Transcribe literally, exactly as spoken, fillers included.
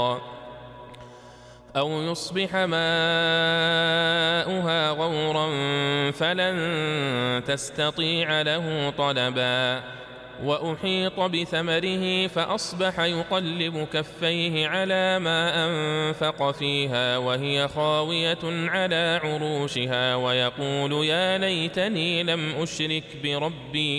أو يصبح ماؤها غورا فلن تستطيع له طلبا وأحيط بثمره فأصبح يقلب كفيه على ما أنفق فيها وهي خاوية على عروشها ويقول يا ليتني لم أشرك بربي